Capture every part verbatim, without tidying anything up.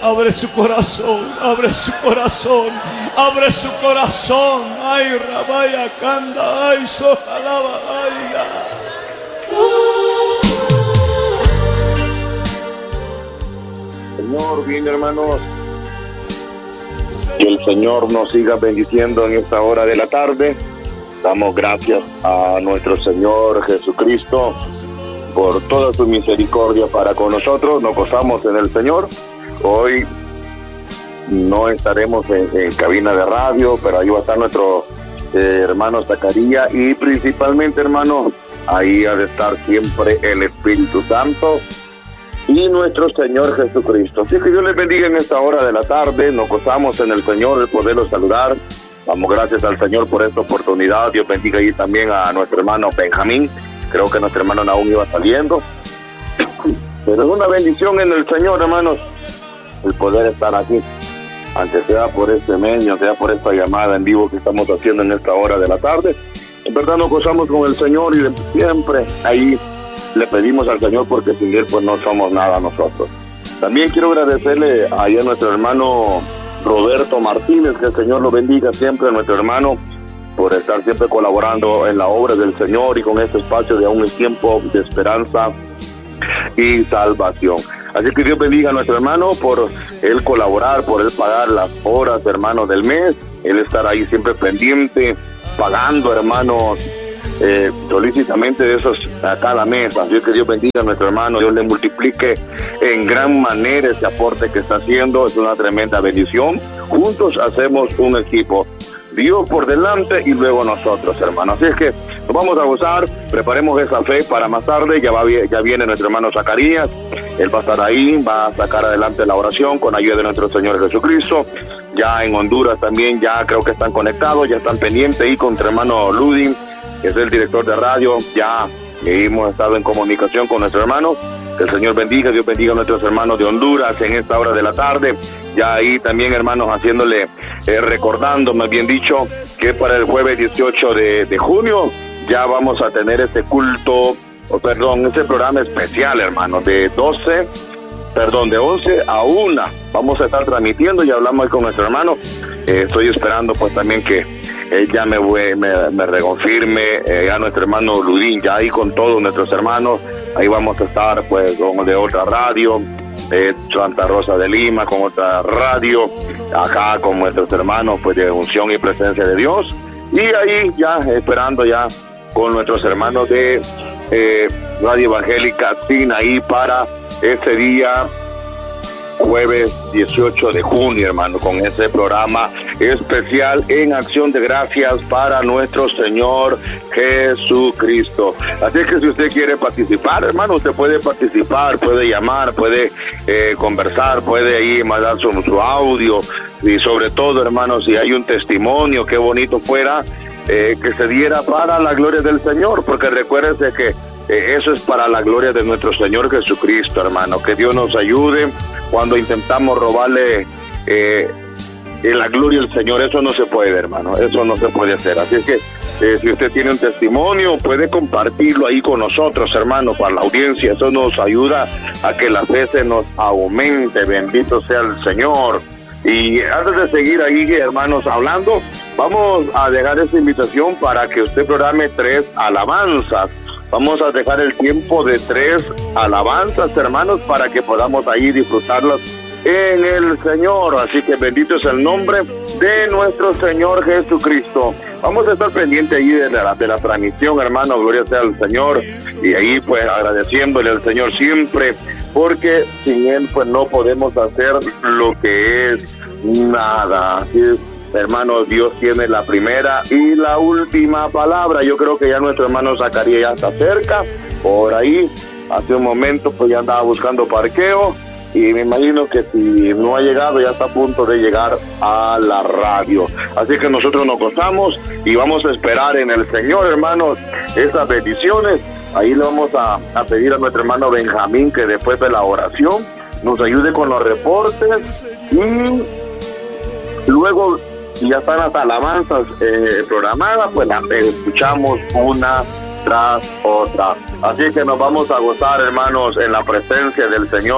Abre su corazón, abre su corazón, abre su corazón. Ay, Rabaya Kanda, ay, Sojalaba, ay, Señor, bien, hermanos, que el Señor nos siga bendiciendo en esta hora de la tarde. Damos gracias a nuestro Señor Jesucristo por toda su misericordia para con nosotros. Nos gozamos en el Señor. Hoy no estaremos en, en cabina de radio, pero ahí va a estar nuestro eh, hermano Zacarías, y principalmente, hermano, ahí ha de estar siempre el Espíritu Santo y nuestro Señor Jesucristo. Así que Dios les bendiga en esta hora de la tarde. Nos gozamos en el Señor de poderlos saludar. Damos gracias al Señor por esta oportunidad. Dios bendiga ahí también a nuestro hermano Benjamín. Creo que nuestro hermano Naúm iba saliendo. Pero es una bendición en el Señor, hermanos, el poder estar aquí, aunque sea por este medio, sea por esta llamada en vivo que estamos haciendo en esta hora de la tarde. En verdad nos gozamos con el Señor y siempre ahí le pedimos al Señor, porque sin Él pues no somos nada nosotros. También quiero agradecerle ahí a nuestro hermano Roberto Martínez, que el Señor lo bendiga siempre, a nuestro hermano, por estar siempre colaborando en la obra del Señor y con este espacio de Aún es Tiempo de Esperanza y Salvación. Así que Dios bendiga a nuestro hermano por él colaborar, por él pagar las horas, hermano, del mes, él estar ahí siempre pendiente, pagando, hermanos, eh, solícitamente de esos a cada mes. Así que Dios bendiga a nuestro hermano, Dios le multiplique en gran manera ese aporte que está haciendo. Es una tremenda bendición. Juntos hacemos un equipo, Dios por delante y luego nosotros, hermanos. Así es que nos vamos a gozar, preparemos esa fe para más tarde. Ya va, ya viene nuestro hermano Zacarías, él va a estar ahí, va a sacar adelante la oración con ayuda de nuestro Señor Jesucristo. Ya en Honduras también, ya creo que están conectados, ya están pendientes ahí con nuestro hermano Ludin, que es el director de radio. Ya hemos estado en comunicación con nuestro hermano. Que el Señor bendiga, Dios bendiga a nuestros hermanos de Honduras en esta hora de la tarde. Ya ahí también, hermanos, haciéndole, eh, recordando, más bien dicho, que para el jueves dieciocho de, de junio ya vamos a tener este culto, oh, perdón, este programa especial, hermanos, de doce, perdón, de once a una. Vamos a estar transmitiendo, ya hablamos ahí con nuestro hermano. Eh, estoy esperando pues también que él ya me, me, me reconfirme, eh, a nuestro hermano Ludín, ya ahí con todos nuestros hermanos. Ahí vamos a estar pues con de otra radio, de Santa Rosa de Lima, con otra radio, acá con nuestros hermanos pues de unción y presencia de Dios. Y ahí ya esperando ya con nuestros hermanos de eh, Radio Evangélica Sinaí para ese día jueves dieciocho de junio, hermano, con ese programa especial en acción de gracias para nuestro Señor Jesucristo. Así que si usted quiere participar, hermano, usted puede participar, puede llamar, puede eh, conversar, puede ahí mandar su, su audio, y sobre todo, hermano, si hay un testimonio, qué bonito fuera eh, que se diera para la gloria del Señor, porque recuérdense que eh, eso es para la gloria de nuestro Señor Jesucristo, hermano. Que Dios nos ayude cuando intentamos robarle eh, la gloria al Señor. Eso no se puede, hermano, eso no se puede hacer. Así es que eh, si usted tiene un testimonio, puede compartirlo ahí con nosotros, hermano, para la audiencia. Eso nos ayuda a que la fe se nos aumente. Bendito sea el Señor. Y antes de seguir ahí, hermanos, hablando, vamos a dejar esta invitación para que usted programe tres alabanzas. Vamos a dejar el tiempo de tres alabanzas, hermanos, para que podamos ahí disfrutarlas en el Señor. Así que bendito es el nombre de nuestro Señor Jesucristo. Vamos a estar pendientes ahí de la, de la transmisión, hermano, gloria sea al Señor. Y ahí pues agradeciéndole al Señor siempre, porque sin Él pues no podemos hacer lo que es nada. Así es, hermanos, Dios tiene la primera y la última palabra. Yo creo que ya nuestro hermano Zacarías ya está cerca, por ahí. Hace un momento pues ya andaba buscando parqueo, y me imagino que si no ha llegado ya está a punto de llegar a la radio. Así que nosotros nos gozamos y vamos a esperar en el Señor, hermanos, esas bendiciones. Ahí le vamos a, a pedir a nuestro hermano Benjamín que después de la oración nos ayude con los reportes, y luego, si ya están las alabanzas eh, programadas, pues las escuchamos una tras otra. Así que nos vamos a gozar, hermanos, en la presencia del Señor.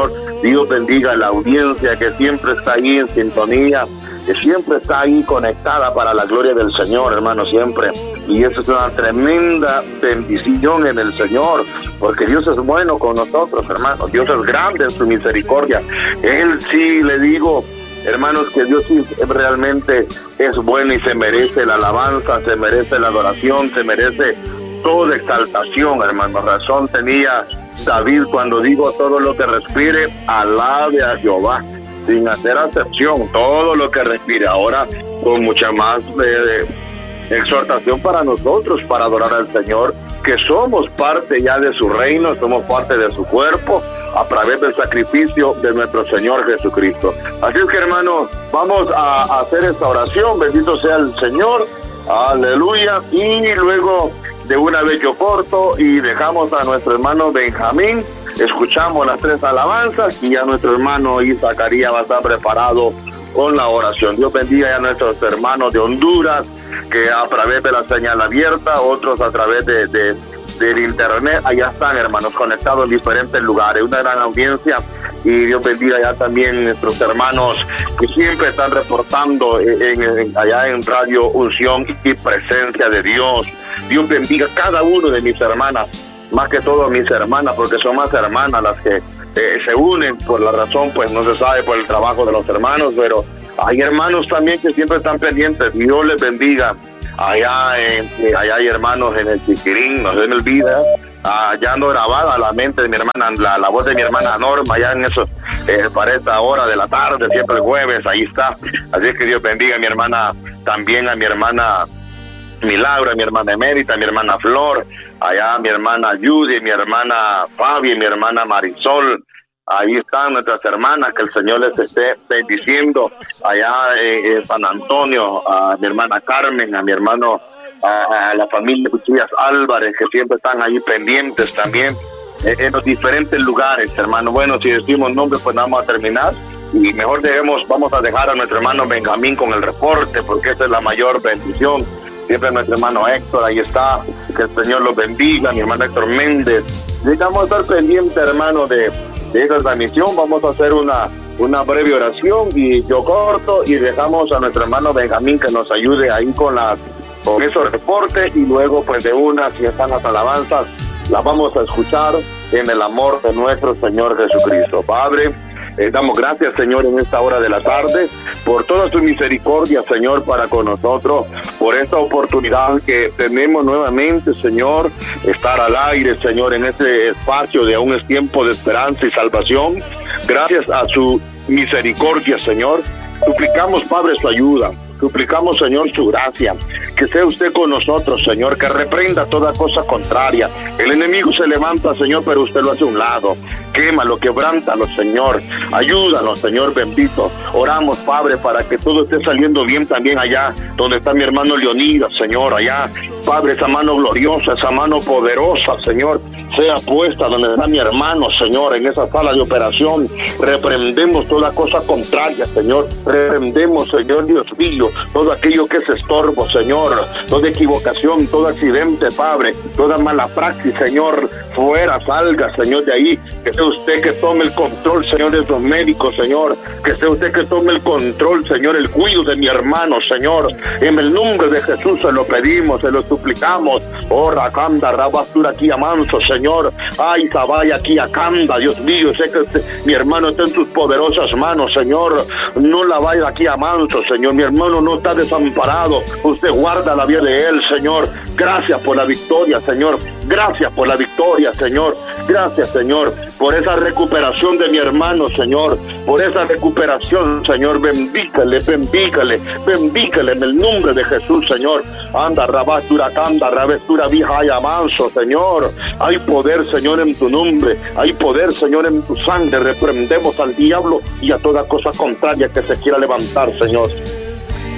Dios bendiga a la audiencia que siempre está ahí en sintonía, que siempre está ahí conectada para la gloria del Señor, hermano, siempre. Y eso es una tremenda bendición en el Señor, porque Dios es bueno con nosotros, hermano. Dios es grande en su misericordia. Él sí, le digo, hermanos, que Dios sí realmente es bueno y se merece la alabanza, se merece la adoración, se merece toda exaltación, hermano. Razón tenía David cuando digo: todo lo que respire, alabe a Jehová, sin hacer acepción, todo lo que respire. Ahora, con mucha más eh, exhortación para nosotros, para adorar al Señor, que somos parte ya de su reino, somos parte de su cuerpo, a través del sacrificio de nuestro Señor Jesucristo. Así es que, hermanos, vamos a hacer esta oración. Bendito sea el Señor, aleluya. Y luego, de una vez yo corto y dejamos a nuestro hermano Benjamín, escuchamos las tres alabanzas y ya nuestro hermano Zacarías va a estar preparado con la oración. Dios bendiga a nuestros hermanos de Honduras, que a través de la señal abierta, otros a través de, de del internet, allá están, hermanos, conectados en diferentes lugares, una gran audiencia. Y Dios bendiga ya también nuestros hermanos que siempre están reportando en, en, allá en Radio Unción y Presencia de Dios. Dios bendiga a cada uno de mis hermanas, más que todo a mis hermanas, porque son más hermanas las que eh, se unen. Por la razón, pues no se sabe, por el trabajo de los hermanos, pero hay hermanos también que siempre están pendientes. Dios les bendiga. Allá, en, allá hay hermanos en el Chiquirín, no se me olvida, allá ando grabada la mente de mi hermana, la, la voz de mi hermana Norma, allá en eso, eh, para esta hora de la tarde, siempre el jueves, ahí está. Así es que Dios bendiga a mi hermana, también a mi hermana Milagro, a mi hermana Emérita, a mi hermana Flor, allá a mi hermana Judy, mi hermana Fabi, mi hermana Marisol. Ahí están nuestras hermanas, que el Señor les esté bendiciendo. Allá en eh, San Antonio, a mi hermana Carmen, a mi hermano, a, a la familia Cuchillas Álvarez, que siempre están ahí pendientes también, eh, en los diferentes lugares, hermano. Bueno, si decimos nombres, pues vamos a terminar. Y mejor debemos, vamos a dejar a nuestro hermano Benjamín con el reporte, porque esa es la mayor bendición. Siempre nuestro hermano Héctor, ahí está, que el Señor los bendiga, mi hermano Héctor Méndez. Necesitamos estar pendientes, hermano, de... de esa transmisión. Vamos a hacer una, una breve oración y yo corto y dejamos a nuestro hermano Benjamín que nos ayude ahí con, las, con esos reportes, y luego pues de una, si están las alabanzas, las vamos a escuchar en el amor de nuestro Señor Jesucristo. Padre, eh, damos gracias, Señor, en esta hora de la tarde, por toda tu misericordia, Señor, para con nosotros, por esta oportunidad que tenemos nuevamente, Señor, estar al aire, Señor, en este espacio de aún es tiempo de esperanza y salvación. Gracias a su misericordia, Señor, suplicamos, Padre, su ayuda. Suplicamos, Señor, su gracia, que sea usted con nosotros, Señor, que reprenda toda cosa contraria. El enemigo se levanta, Señor, pero usted lo hace a un lado. Quémalo, quebrántalo, Señor. Ayúdanos, Señor bendito. Oramos, Padre, para que todo esté saliendo bien también allá donde está mi hermano Leonidas, Señor, allá. Padre, esa mano gloriosa, esa mano poderosa, Señor, sea puesta donde está mi hermano, Señor, en esa sala de operación. Reprendemos toda cosa contraria, Señor. Reprendemos, Señor Dios mío, todo aquello que es estorbo, Señor, toda equivocación, todo accidente, Padre, toda mala praxis, Señor, fuera, salga, Señor, de ahí. Que sea usted que tome el control, Señor, de los médicos, Señor. Que sea usted que tome el control, Señor, el cuidado de mi hermano, Señor. En el nombre de Jesús se lo pedimos, se lo suplicamos. Oh, Rakanda, Rabastura, aquí a manso, Señor. Ay, Zabaya, aquí a Kanda, Dios mío. Sé que usted, mi hermano está en tus poderosas manos, Señor. No la vaya aquí a manso, Señor. Mi hermano no está desamparado. Usted guarda la vida de él, Señor. Gracias por la victoria, Señor. Gracias por la victoria, Señor. Gracias, Señor, por esa recuperación de mi hermano, Señor. Por esa recuperación, Señor. Bendícale, bendícale, bendícale en el nombre de Jesús, Señor. Anda, rabastura, canda, rabestura, vieja y amanso, Señor. Hay poder, Señor, en tu nombre. Hay poder, Señor, en tu sangre. Reprendemos al diablo y a toda cosa contraria que se quiera levantar, Señor.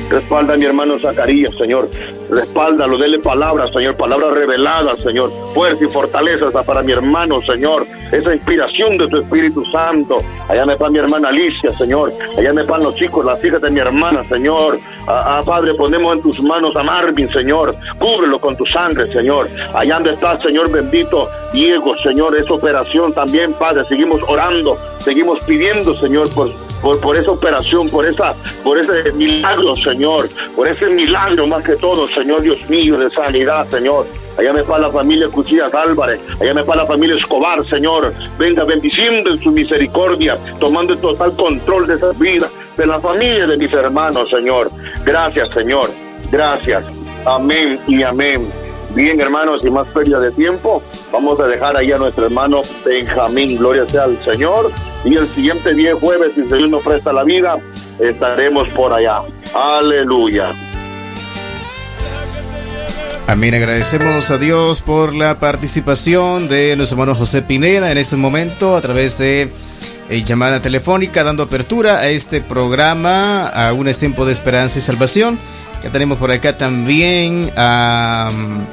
Respalda a mi hermano Zacarías, Señor. Respáldalo, dele palabras, Señor, palabras reveladas, Señor. Fuerza y fortaleza para mi hermano, Señor. Esa inspiración de tu Espíritu Santo. Allá me va mi hermana Alicia, Señor. Allá me van los chicos, las hijas de mi hermana, Señor. Ah, ah, Padre, ponemos en tus manos a Marvin, Señor. Cúbrelo con tu sangre, Señor. Allá donde está, Señor bendito, Diego, Señor, esa operación también, Padre. Seguimos orando, seguimos pidiendo, Señor, por, por, por esa operación, por esa, por ese milagro, Señor. Por ese milagro más que todo, Señor Dios mío, de sanidad, Señor. Allá me va la familia Cuchillas Álvarez, allá me va la familia Escobar, Señor. Venga bendiciendo en su misericordia, tomando el total control de esas vidas, de la familia de mis hermanos, Señor. Gracias, Señor. Gracias. Amén y amén. Bien, hermanos, sin más pérdida de tiempo, vamos a dejar ahí a nuestro hermano Benjamín. Gloria sea al Señor. Y el siguiente día, jueves, si el Señor nos presta la vida, estaremos por allá. Aleluya. Amén, agradecemos a Dios por la participación de nuestro hermano José Pineda en este momento a través de eh, llamada telefónica, dando apertura a este programa, a un tiempo de esperanza y salvación. Ya tenemos por acá también a,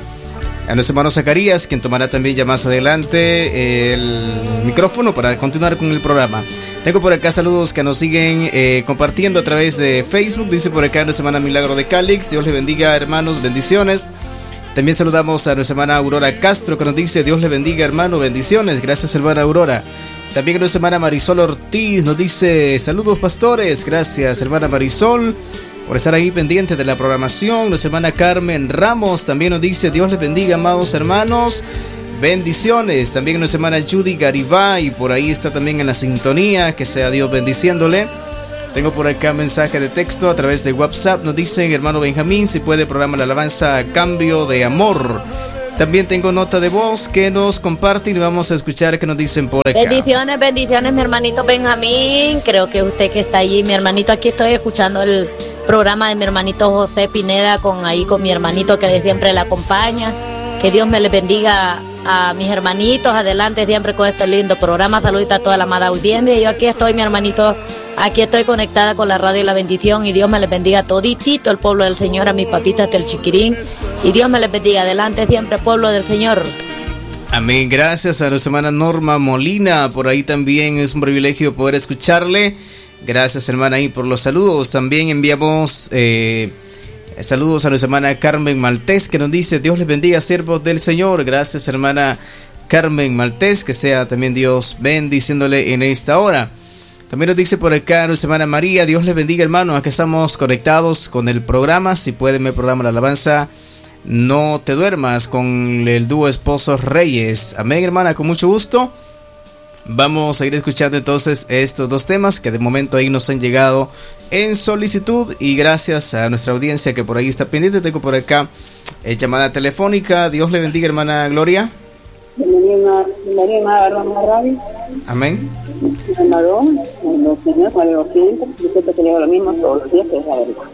a nuestro hermano Zacarías, quien tomará también ya más adelante el micrófono para continuar con el programa. Tengo por acá saludos que nos siguen eh, compartiendo a través de Facebook. Dice por acá nuestra hermana Milagro de Calix. Dios le bendiga, hermanos, bendiciones. También saludamos a nuestra hermana Aurora Castro, que nos dice: Dios le bendiga, hermano, bendiciones. Gracias, hermana Aurora. También nuestra hermana Marisol Ortiz nos dice: saludos, pastores. Gracias, hermana Marisol, por estar ahí pendiente de la programación. Nuestra hermana Carmen Ramos también nos dice: Dios les bendiga, amados hermanos, bendiciones. También nuestra hermana Judy Garibay, por ahí está también en la sintonía. Que sea Dios bendiciéndole. Tengo por acá mensaje de texto a través de WhatsApp. Nos dicen: hermano Benjamín, si puede programar la alabanza a Cambio de Amor. También tengo nota de voz que nos comparten y vamos a escuchar qué nos dicen por acá. Bendiciones, bendiciones, mi hermanito Benjamín. Creo que usted que está allí, mi hermanito, aquí estoy escuchando el programa de mi hermanito José Pineda con ahí con mi hermanito que siempre le acompaña. Que Dios me le bendiga a mis hermanitos. Adelante siempre con este lindo programa. Saludita a toda la amada audiencia. Yo aquí estoy, mi hermanito, aquí estoy conectada con la radio y la bendición. Y Dios me les bendiga a toditito el pueblo del Señor, a mis papitas del Chiquirín. Y Dios me les bendiga. Adelante siempre, pueblo del Señor. Amén. Gracias a nuestra hermana Norma Molina. Por ahí también es un privilegio poder escucarle. Gracias, hermana, ahí por los saludos. También enviamos eh, saludos a nuestra hermana Carmen Maltés, que nos dice: Dios les bendiga, siervos del Señor. Gracias, hermana Carmen Maltés, que sea también Dios bendiciéndole en esta hora. También nos dice por acá nuestra hermana María: Dios les bendiga, hermano, aquí estamos conectados con el programa. Si pueden, me programa la alabanza No te duermas con el dúo Esposos Reyes. Amén, hermana, con mucho gusto. Vamos a ir escuchando entonces estos dos temas que de momento ahí nos han llegado en solicitud, y gracias a nuestra audiencia que por ahí está pendiente. Tengo por acá eh, llamada telefónica. Dios le bendiga, hermana Gloria. Bienvenida, bienvenida a la radio. Amén. Hermano, los señores, con los clientes, yo siempre te digo lo mismo todos los días, que es la verdad.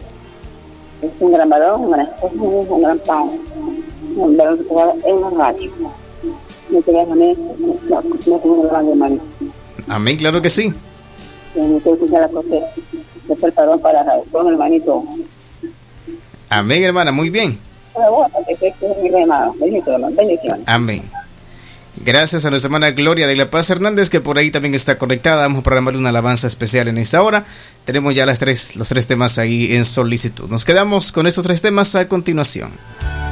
Es un gran varón, una esposa, un gran padre. Un varón que trabaja en la radio. No te dejan eso, no, no tengo una gran hermana. Amén, claro que sí. No te escuchar las cosas. Después el perdón para con el hermanito. Amén, hermana, muy bien. Amén. Gracias a nuestra hermana Gloria de la Paz Hernández, que por ahí también está conectada. Vamos a programar una alabanza especial en esta hora. Tenemos ya las tres, los tres temas ahí en solicitud. Nos quedamos con estos tres temas a continuación.